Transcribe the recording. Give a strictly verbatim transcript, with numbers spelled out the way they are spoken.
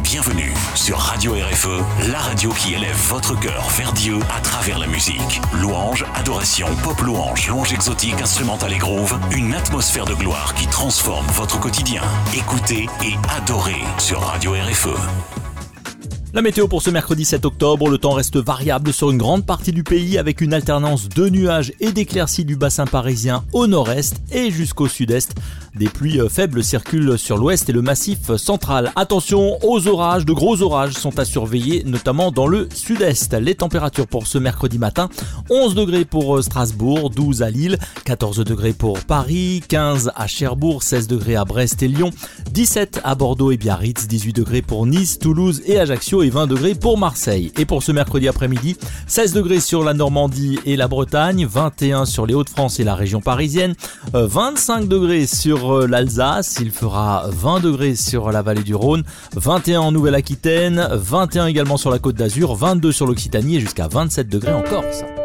Bienvenue sur Radio R F E, la radio qui élève votre cœur vers Dieu à travers la musique. Louange, adoration, pop louange, louange exotique, instrumentale et groove, une atmosphère de gloire qui transforme votre quotidien. Écoutez et adorez sur Radio R F E. La météo pour ce mercredi sept octobre, le temps reste variable sur une grande partie du pays avec une alternance de nuages et d'éclaircies du bassin parisien au nord-est et jusqu'au sud-est. Des pluies faibles circulent sur l'ouest et le massif central. Attention aux orages, de gros orages sont à surveiller, notamment dans le sud-est. Les températures pour ce mercredi matin, onze degrés pour Strasbourg, douze à Lille, quatorze degrés pour Paris, quinze à Cherbourg, seize degrés à Brest et Lyon, dix-sept à Bordeaux et Biarritz, dix-huit degrés pour Nice, Toulouse et Ajaccio et vingt degrés pour Marseille. Et pour ce mercredi après-midi, seize degrés sur la Normandie et la Bretagne, vingt et un sur les Hauts-de-France et la région parisienne, vingt-cinq degrés sur l'Alsace, il fera vingt degrés sur la vallée du Rhône, vingt et un en Nouvelle-Aquitaine, vingt et un également sur la Côte d'Azur, vingt-deux sur l'Occitanie et jusqu'à vingt-sept degrés en Corse.